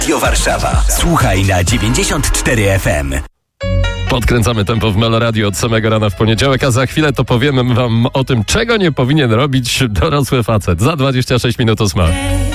Radio Warszawa. Słuchaj na 94 FM. Podkręcamy tempo w Meloradio od samego rana w poniedziałek, a za chwilę to powiemy wam o tym, czego nie powinien robić dorosły facet. Za 26 minut 8.